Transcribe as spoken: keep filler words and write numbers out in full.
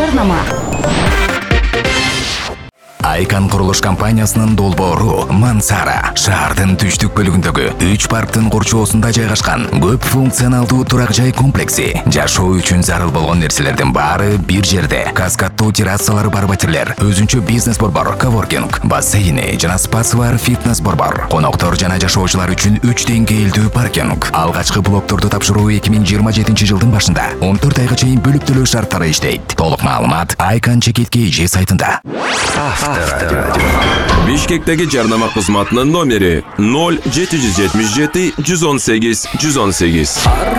жарнама. Айкан курулуш компаниясынын долбоору Мансара шаардын түштүк бөлүгүндөгү үч парктын курчоосунда жайгашкан көп функционалдуу турак жай комплекси. Жашоо үчүн зарыл болгон нерселердин баары бир жерде. Каскаддуу террасалары бар батирлер, өзүнчө бизнес борбор, коворкинг, бассейни жана спасы бар фитнес борбор. Коноктор жана жашоочулар үчүн үч деңгээлдүү паркинг. Алгачкы блокторду тапшыруу эки миң жыйырма жетинчи жылдын башында он төрт айга чейин бөлүп төлөө шарттары иштейт. Толук маалымат Айкан Чекиткейжи сайтында. Бишкектеги жарнама кызматынын номери ноль жети жүз жетимиш жети жүз он сегиз жүз он сегиз.